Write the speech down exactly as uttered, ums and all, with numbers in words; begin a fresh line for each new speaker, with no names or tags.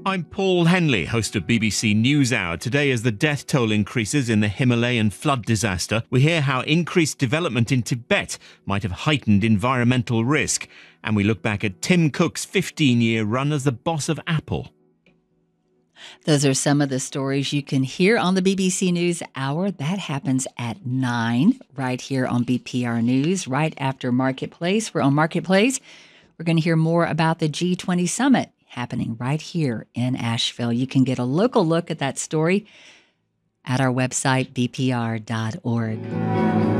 I'm Paul Henley, host of B B C NewsHour. Today, as the death toll increases in the Himalayan flood disaster, we hear how increased development in Tibet might have heightened environmental risk. And we look back at Tim Cook's fifteen-year run as the boss of Apple.
Those are some of the stories you can hear on the B B C News Hour. That happens at nine, right here on B P R News, right after Marketplace. We're on Marketplace. We're going to hear more about the G twenty Summit happening right here in Asheville. You can get a local look at that story at our website, b p r dot org.